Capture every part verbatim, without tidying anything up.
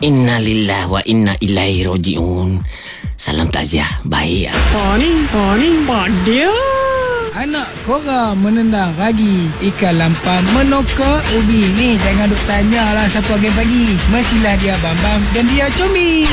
Innalillahi wa inna ilaihi raji'un. Salam takziah. Baik. Oh ni, oh ni, Pak dia. Anak korang menendang ragi, ikan lampam menokok ubi. Ni jangan duk tanya lah siapa game pagi. Mestilah dia Bambam dan dia Combi.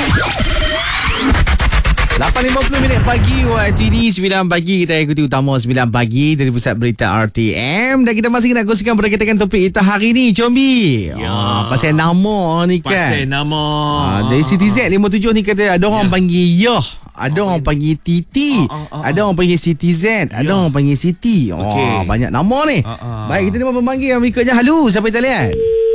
lapan lima puluh minit pagi waktu ini, sembilan pagi kita ikuti utama sembilan pagi dari Pusat Berita R T M. Dan kita masih nak kongsikan berkaitan topik kita hari ni, Combi. Ya. Oh, pasal nama ni kan. Pasal nama. Ah, dari Citizen lima tujuh ni kata ada orang ya. panggil Yah, ada oh, orang panggil Titi, uh, uh, uh, uh. ada orang panggil Citizen, ya. ada orang panggil Siti. Oh, okay. Banyak nama ni. Uh, uh. Baik, kita ni pemanggil yang berikutnya. Halo, siapa kita lihat?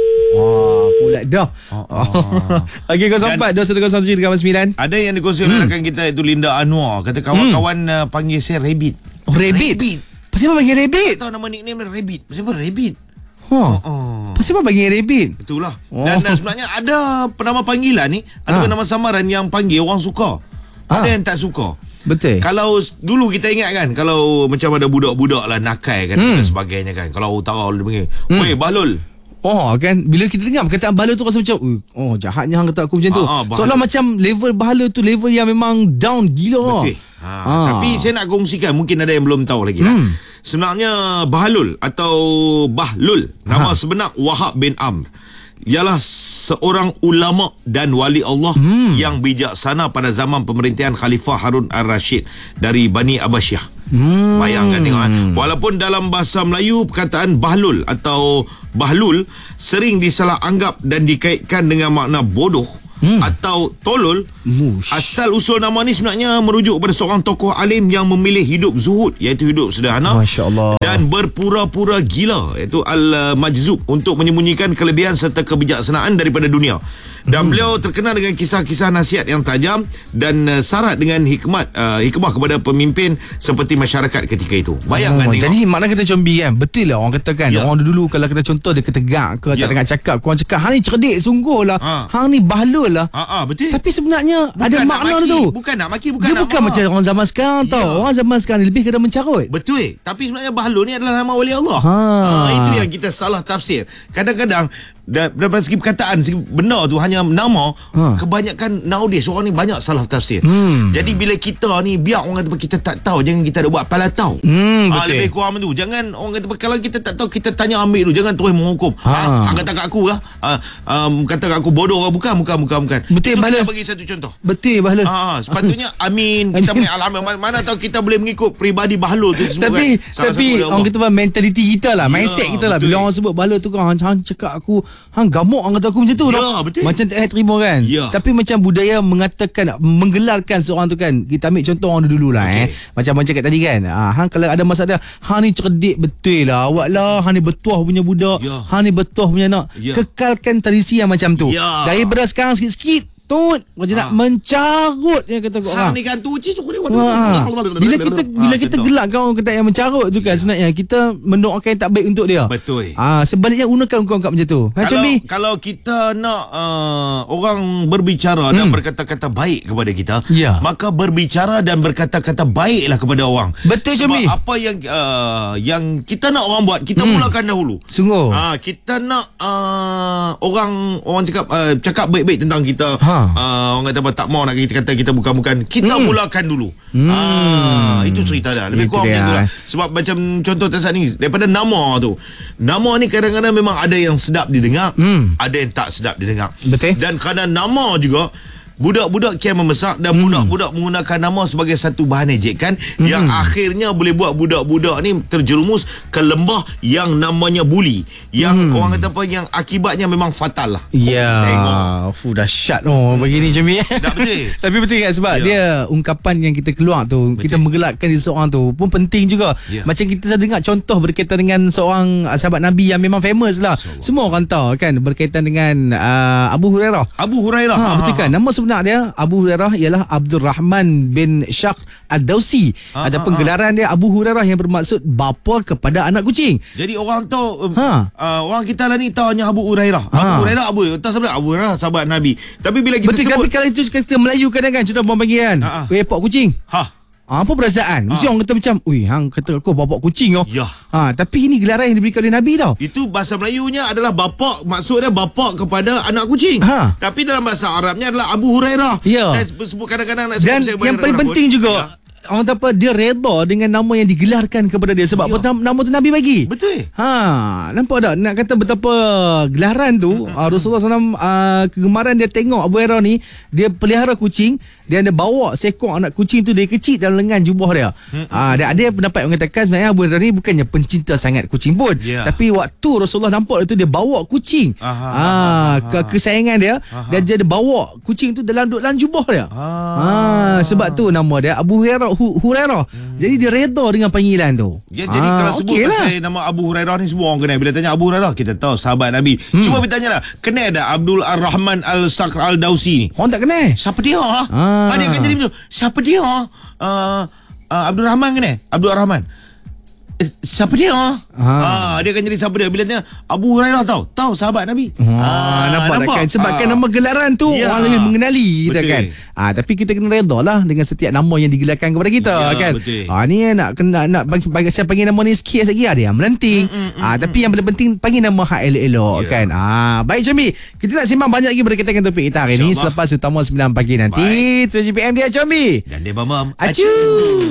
Oh, pula dah. Oh, oh. Okey, kosong empat dua satu kosong tujuh tiga sembilan. Ada yang dikongsi oleh hmm. rakan kita itu Linda Anwar. Kata kawan-kawan hmm. uh, panggil saya Rabbit. Oh, Rabbit. Rabbit. Pasal apa panggil Rabbit? Tak tahu nama nickname dia Rabbit. Pasal apa Rabbit? Ha. Oh, oh. Pasal apa panggil Rabbit? Itulah. Oh. Dan uh, sebenarnya ada penama panggilan ni ataupun ha. nama samaran yang panggil orang suka. Ha. Ada yang tak suka. Betul. Kalau dulu kita ingat kan, kalau macam ada budak-budak lah nakal kan hmm. dan sebagainya kan. Kalau utara dia panggil, hmm. "Weh, Bahlul." Oh kan, bila kita dengar perkataan bahala tu rasa macam, oh jahatnya hang kata aku macam tu. Ha, ha, seolah macam level bahala tu level yang memang down gila. Betul. Ha, ha. Tapi saya nak kongsikan, mungkin ada yang belum tahu lagi lah. Hmm. Sebenarnya Bahlul atau Bahlul, nama ha. sebenar Wahab bin Amr, ialah seorang ulama dan wali Allah hmm. yang bijaksana pada zaman pemerintahan Khalifah Harun Ar-Rashid dari Bani Abbasiyah. Hmm. Bayangkan tengok, walaupun dalam bahasa Melayu perkataan Bahlul atau Bahlul sering disalah anggap dan dikaitkan dengan makna bodoh hmm. atau tolol. Mush. Asal usul nama ni sebenarnya merujuk kepada seorang tokoh alim yang memilih hidup zuhud, iaitu hidup sederhana, Masya-Allah, dan berpura-pura gila, iaitu al-majzub, untuk menyembunyikan kelebihan serta kebijaksanaan daripada dunia. Dan hmm. beliau terkenal dengan kisah-kisah nasihat yang tajam dan uh, syarat dengan hikmat uh, hikmah kepada pemimpin seperti masyarakat ketika itu. Bayangkan, oh, tengok. Jadi makna kita Combi kan, betul lah orang kata kan, ya. orang dulu kalau kita contoh dia ketegak ke ya. tak dengar cakap, korang cakap hang ni cerdik sungguh lah, ha. hang ni bahlul lah. Ha, ha, betul. Tapi sebenarnya bukan ada makna maki, tu. Bukan nak maki, bukan dia nak bukan marah. Macam orang zaman sekarang ya. tau. Orang zaman sekarang ni lebih kena mencarut. Betul. Tapi sebenarnya bahlul ni adalah nama wali Allah. Ha. Ha, itu yang kita salah tafsir. Kadang-kadang daripada segi perkataan, segi benda tu hanya nama, ha. kebanyakan nowadays orang ni banyak salah tafsir. Hmm. Jadi bila kita ni, biar orang kata kita tak tahu, jangan kita ada buat pala tahu. Hmm, ha, lebih kurang tu. Jangan orang kata kalau kita tak tahu, kita tanya ambil dulu, jangan terus menghukum. Ha, ha kata kat aku lah, ha, um, kata kat aku bodoh, bukan bukan bukan bukan. Betul, itu Bahlul. kita bagi satu contoh. Betul, Bahlul. Ha, sepatutnya amin, kita punya alhamdulillah. Mana tahu kita boleh mengikut peribadi Bahlul tu semua. Tapi kan? tapi orang kata mentaliti kita lah, ya, mindset kita lah. betul. Bila orang sebut Bahlul tu kan, hang, hang cakap aku hang gamuk, kata aku macam tu ya, lah. Betul. Macam tak terima kan ya. Tapi macam budaya mengatakan, menggelarkan seorang tu kan. Kita ambil contoh orang dulu lah, okay. eh. Macam macam kat tadi kan, ha, hang kalau ada masalah, hang ni cerdik betul lah, awak lah, hang ni betuah punya budak ya. hang ni betuah punya anak ya. Kekalkan tradisi yang macam tu ya. Daripada sekarang sikit-sikit tut macam ha. nak mencarut yang kata orang. Ha ni kan tu cik cukup dia. Bila kita bila kita gelakkan orang kata yang mencarut tu kan, sebenarnya kita mendoakan yang tak baik untuk dia. Betul. Ah, sebaliknya gunakan ungkap-ungkap macam tu. Kalau kalau kita nak uh, orang berbicara hmm. dan berkata-kata baik kepada kita, ya. maka berbicara dan berkata-kata baiklah kepada orang. Betul, Sebab Combi. apa yang uh, yang kita nak orang buat, kita hmm. mulakan dahulu. Sungguh. Ah, kita nak uh, orang orang cakap uh, cakap baik-baik tentang kita. Ha. Uh, orang kata apa, tak mau nak kita kata kita bukan-bukan, kita hmm. mulakan dulu. hmm. ah, Itu cerita dah. Lebih kurang macam tu lah. Sebab macam contoh saat ni, daripada nama tu, nama ni kadang-kadang memang ada yang sedap didengar, hmm. ada yang tak sedap didengar. Betul. Dan kerana nama juga, budak-budak kian membesar dan hmm. budak-budak menggunakan nama sebagai satu bahan ejekan hmm. yang akhirnya boleh buat budak-budak ni terjerumus ke lembah yang namanya buli, yang hmm. orang kata apa, yang akibatnya memang fatal lah. Ya, fuh dahsyat oh begini Combi. Tak betul. Tapi betul kan, sebab ya. dia ungkapan yang kita keluar tu, betul. kita menggelakkan diri seorang tu pun penting juga. Ya. Macam kita dengar contoh berkaitan dengan seorang sahabat Nabi yang memang famous lah. So, semua orang tahu kan, berkaitan dengan uh, Abu Hurairah. Abu Hurairah. Ha, betul kan? Nama sebenar dia Abu Hurairah ialah Abdul Rahman bin Syakh Ad-Dawsi. Ha, Ada ha, penggelaran ha. dia Abu Hurairah yang bermaksud bapa kepada anak kucing. Jadi orang tahu, ha. uh, orang kita lah ni tahu hanya Abu Hurairah. Ha. Abu Hurairah Abu, tahu sebenarnya Abu Hurairah sahabat Nabi. Tapi bila kita betul, sebut, tapi kalau itu kita Melayu kadang kan sudah orang panggil kan, ha. ekor kucing. Ha. Ha, apa perasaan? Mesti Ha. orang kata macam, ui, hang kata aku bapak kucing oh. Ya. Ha, tapi ini gelaran yang diberikan oleh Nabi tau. Itu bahasa Melayunya adalah bapak, maksudnya bapak kepada anak kucing. Ha. Tapi dalam bahasa Arabnya adalah Abu Hurairah. Ya. Dan sebut kadang-kadang nak sebut Dan saya yang paling Hurairah penting pun. juga, Ya. orang kata apa, dia reda dengan nama yang digelarkan kepada dia. Sebab Ya. apa, nama tu Nabi bagi. Betul. Ha, nampak tak? Nak kata betapa gelaran tu, uh, Rasulullah sallallahu alaihi wasallam uh, kegemaran dia tengok Abu Hurairah ni, dia pelihara kucing, dia ada bawa seekor anak kucing tu dari kecil dalam lengan jubah dia. Ah, uh, ada ada pendapat mengatakan sebenarnya Abu Hurairah ni bukannya pencinta sangat kucing pun, Ya. tapi waktu Rasulullah nampak itu dia bawa kucing. Aha, Ah, ke kesayangan dia, dan dia ada bawa kucing tu dalam dalam jubah dia. Ah, sebab tu nama dia Abu Hurairah. Hu, Hurairah. Jadi dia reda dengan panggilan tu. Ya, jadi Ah, kalau sebut okey lah. pasal nama Abu Hurairah ni, semua orang kenal. Bila tanya Abu Hurairah, kita tahu sahabat Nabi. Hmm. Cuba kita tanya lah, kenal tak Abdul Ar-Rahman Al-Sakr Al-Dausi ni? Orang tak kenal. Siapa dia? Ah. Ah. Ah, dia akan jadi macam, siapa dia? Uh, uh, Abdul Rahman kenal? Abdul Rahman. Eh, siapa dia? Ah. Ah, dia akan jadi siapa dia? Bila tanya Abu Hurairah tahu, tahu sahabat Nabi. Ah, nampak, nampak tak kan? Sebabkan Ah. nama gelaran tu Ya. orang lebih mengenali kita Betul. kan. Ah, tapi kita kena reda lah dengan setiap nama yang digelarkan kepada kita Ya, kan. betul. Ah, ni nak kena nak bagi, bagi saya panggil nama ni sikit lagi ada yang melenting. Mm, mm, ah, mm, tapi mm. yang paling penting panggil nama hak elok-elok Ya. kan. Ah, baik Combi, kita nak simak banyak lagi berkaitan dengan topik kita hari ni InsyaAllah. selepas utama sembilan pagi nanti. tujuh P M dia Combi. Dan dia Bambam. Acu.